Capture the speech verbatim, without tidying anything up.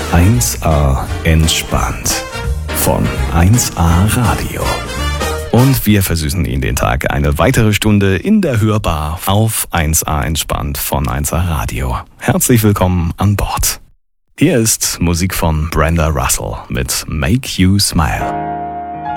eins a entspannt von eins a Radio. Und wir versüßen Ihnen den Tag eine weitere Stunde in der Hörbar auf eins a entspannt von eins a Radio. Herzlich willkommen an Bord. Hier ist Musik von Brenda Russell mit Make You Smile.